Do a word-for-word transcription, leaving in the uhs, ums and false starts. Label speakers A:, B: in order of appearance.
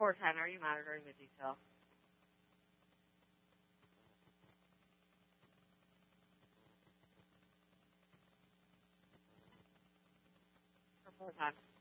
A: four ten, are you monitoring the detail? For four ten.